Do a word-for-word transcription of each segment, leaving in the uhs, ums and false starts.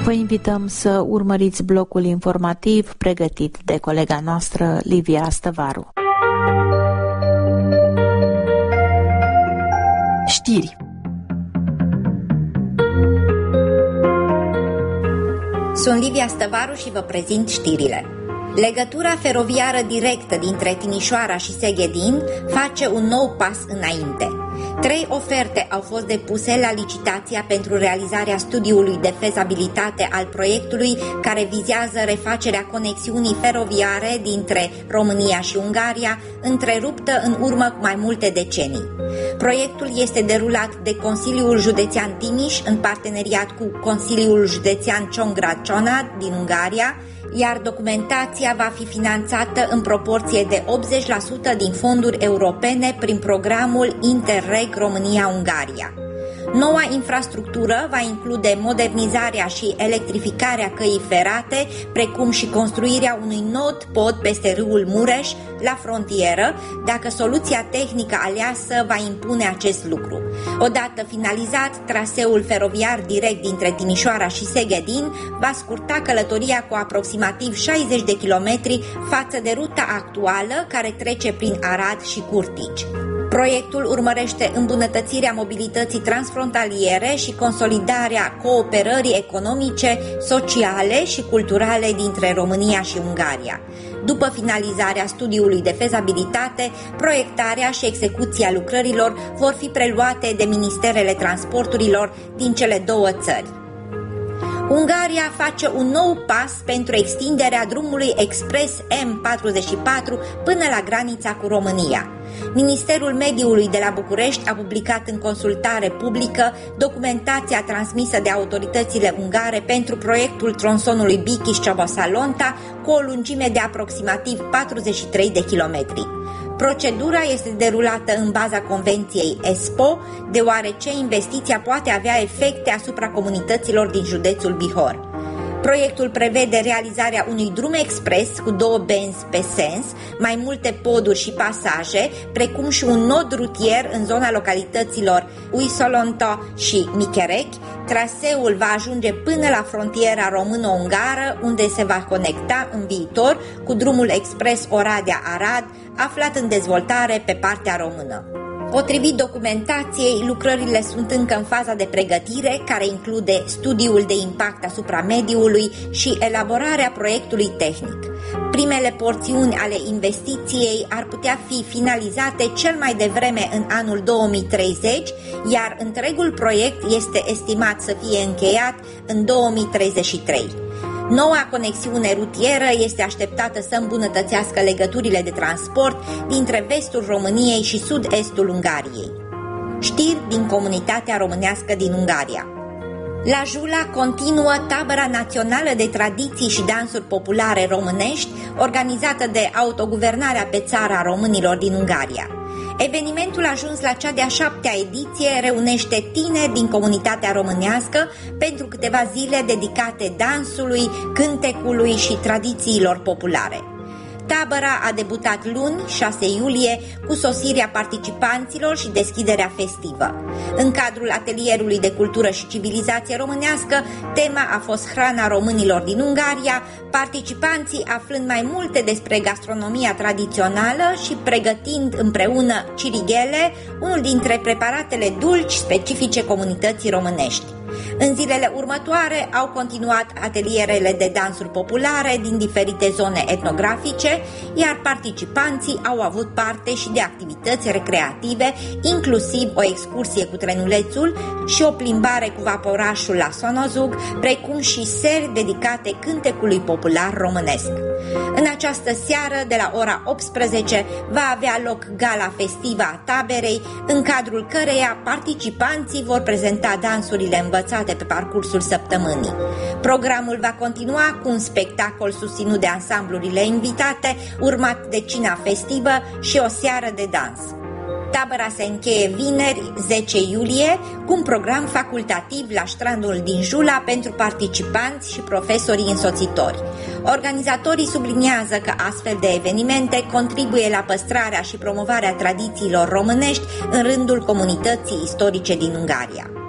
Vă invităm să urmăriți blocul informativ pregătit de colega noastră Livia Stăvaru. Știri. Sunt Livia Stăvaru și vă prezint știrile. Legătura feroviară directă dintre Timișoara și Seghedin face un nou pas înainte. Trei oferte au fost depuse la licitația pentru realizarea studiului de fezabilitate al proiectului care vizează refacerea conexiunii feroviare dintre România și Ungaria, întreruptă în urmă cu mai multe decenii. Proiectul este derulat de Consiliul Județean Timiș în parteneriat cu Consiliul Județean Csongrád din Ungaria, iar documentația va fi finanțată în proporție de optzeci la sută din fonduri europene prin programul Interreg România-Ungaria. Noua infrastructură va include modernizarea și electrificarea căii ferate, precum și construirea unui nod pod peste râul Mureș, la frontieră, dacă soluția tehnică aleasă va impune acest lucru. Odată finalizat, traseul feroviar direct dintre Timișoara și Seghedin va scurta călătoria cu aproximativ șaizeci de kilometri față de ruta actuală care trece prin Arad și Curtici. Proiectul urmărește îmbunătățirea mobilității transfrontaliere și consolidarea cooperării economice, sociale și culturale dintre România și Ungaria. După finalizarea studiului de fezabilitate, proiectarea și execuția lucrărilor vor fi preluate de Ministerele Transporturilor din cele două țări. Ungaria face un nou pas pentru extinderea drumului expres M patruzeci și patru până la granița cu România. Ministerul Mediului de la București a publicat în consultare publică documentația transmisă de autoritățile ungare pentru proiectul tronsonului Bikiș-Ciobosalonta cu o lungime de aproximativ patruzeci și trei de kilometri. Procedura este derulată în baza Convenției E S P O, deoarece investiția poate avea efecte asupra comunităților din județul Bihor. Proiectul prevede realizarea unui drum expres cu două benzi pe sens, mai multe poduri și pasaje, precum și un nod rutier în zona localităților Uisolonto și Micherechi. Traseul va ajunge până la frontiera româno-ungară, unde se va conecta în viitor cu drumul expres Oradea-Arad, aflat în dezvoltare pe partea română. Potrivit documentației, lucrările sunt încă în faza de pregătire, care include studiul de impact asupra mediului și elaborarea proiectului tehnic. Primele porțiuni ale investiției ar putea fi finalizate cel mai devreme în anul două mii treizeci, iar întregul proiect este estimat să fie încheiat în două mii treizeci și trei. Noua conexiune rutieră este așteptată să îmbunătățească legăturile de transport dintre vestul României și sud-estul Ungariei. Știri din comunitatea românească din Ungaria. La Jula continuă tabăra națională de tradiții și dansuri populare românești, organizată de Autoguvernarea pe țară a românilor din Ungaria. Evenimentul ajuns la cea de-a șaptea ediție reunește tineri din comunitatea românească pentru câteva zile dedicate dansului, cântecului și tradițiilor populare. Tabăra a debutat luni, șase iulie, cu sosirea participanților și deschiderea festivă. În cadrul atelierului de cultură și civilizație românească, tema a fost hrana românilor din Ungaria, participanții aflând mai multe despre gastronomia tradițională și pregătind împreună cirighele, unul dintre preparatele dulci specifice comunității românești. În zilele următoare au continuat atelierele de dansuri populare din diferite zone etnografice, iar participanții au avut parte și de activități recreative, inclusiv o excursie cu trenulețul și o plimbare cu vaporașul la Sonozug, precum și seri dedicate cântecului popular românesc. În această seară, de la ora optsprezece, va avea loc gala festivă a taberei, în cadrul căreia participanții vor prezenta dansurile învățate pe parcursul săptămânii. Programul va continua cu un spectacol susținut de ansamblurile invitate, urmat de cina festivă și o seară de dans. Tabăra se încheie vineri, zece iulie, cu un program facultativ la strandul din Jula pentru participanți și profesorii însoțitori. Organizatorii subliniază că astfel de evenimente contribuie la păstrarea și promovarea tradițiilor românești în rândul comunității istorice din Ungaria.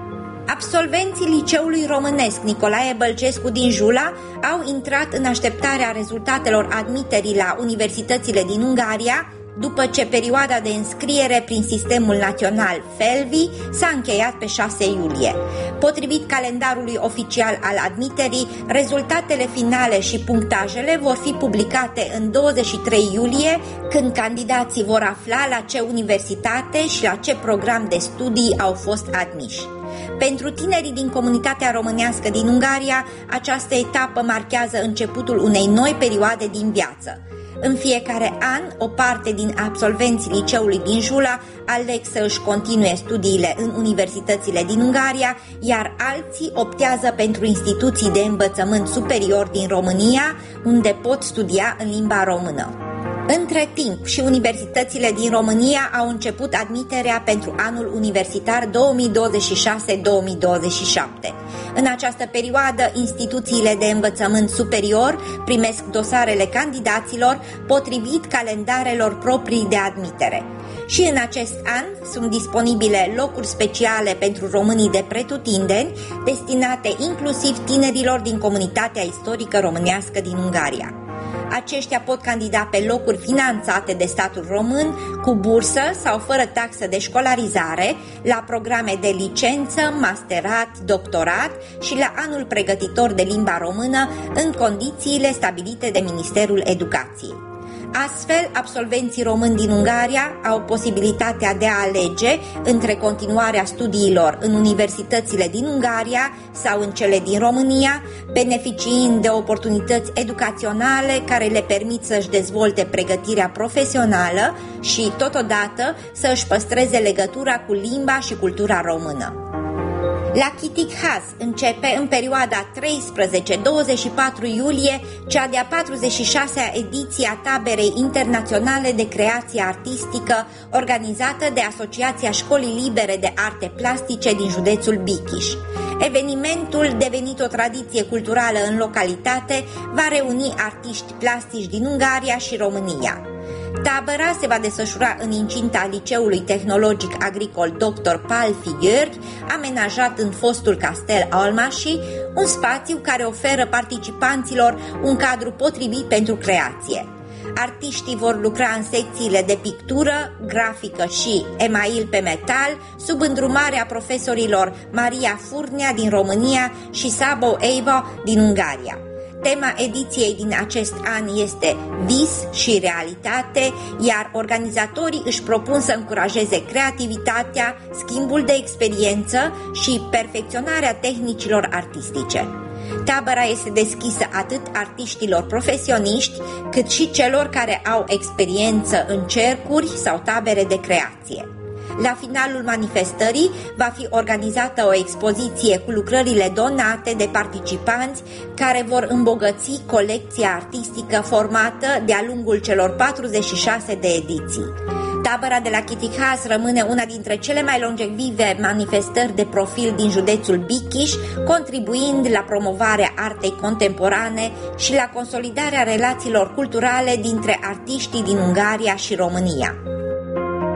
Absolvenții Liceului Românesc Nicolae Bălcescu din Jula au intrat în așteptarea rezultatelor admiterii la universitățile din Ungaria, după ce perioada de înscriere prin sistemul național FELVI s-a încheiat pe șase iulie. Potrivit calendarului oficial al admiterii, rezultatele finale și punctajele vor fi publicate în douăzeci și trei iulie, când candidații vor afla la ce universitate și la ce program de studii au fost admiși. Pentru tinerii din comunitatea românească din Ungaria, această etapă marchează începutul unei noi perioade din viață. În fiecare an, o parte din absolvenții liceului din Jula aleg să își continue studiile în universitățile din Ungaria, iar alții optează pentru instituții de învățământ superior din România, unde pot studia în limba română. Între timp, și universitățile din România au început admiterea pentru anul universitar două mii douăzeci și șase două mii douăzeci și șapte. În această perioadă, instituțiile de învățământ superior primesc dosarele candidaților potrivit calendarelor proprii de admitere. Și în acest an sunt disponibile locuri speciale pentru românii de pretutindeni, destinate inclusiv tinerilor din comunitatea istorică românească din Ungaria. Aceștia pot candida pe locuri finanțate de statul român, cu bursă sau fără taxă de școlarizare, la programe de licență, masterat, doctorat și la anul pregătitor de limba română, în condițiile stabilite de Ministerul Educației. Astfel, absolvenții români din Ungaria au posibilitatea de a alege între continuarea studiilor în universitățile din Ungaria sau în cele din România, beneficiind de oportunități educaționale care le permit să-și dezvolte pregătirea profesională și, totodată, să își păstreze legătura cu limba și cultura română. La Chitighaz începe în perioada treisprezece douăzeci și patru iulie cea de-a patruzeci și șasea ediție a Taberei Internaționale de Creație Artistică, organizată de Asociația Școlii Libere de Arte Plastice din județul Bichiș. Evenimentul, devenit o tradiție culturală în localitate, va reuni artiști plastici din Ungaria și România. Tabăra se va desfășura în incinta Liceului Tehnologic Agricol doctor Palfi Gheorghi, amenajat în fostul castel Almași, un spațiu care oferă participanților un cadru potrivit pentru creație. Artiștii vor lucra în secțiile de pictură, grafică și email pe metal, sub îndrumarea profesorilor Maria Furnea din România și Sabo Eiva din Ungaria. Tema ediției din acest an este vis și realitate, iar organizatorii își propun să încurajeze creativitatea, schimbul de experiență și perfecționarea tehnicilor artistice. Tabăra este deschisă atât artiștilor profesioniști, cât și celor care au experiență în cercuri sau tabere de creație. La finalul manifestării va fi organizată o expoziție cu lucrările donate de participanți care vor îmbogăți colecția artistică formată de-a lungul celor patruzeci și șase de ediții. Tabăra de la Chitighaz rămâne una dintre cele mai longevive manifestări de profil din județul Bichiș, contribuind la promovarea artei contemporane și la consolidarea relațiilor culturale dintre artiștii din Ungaria și România.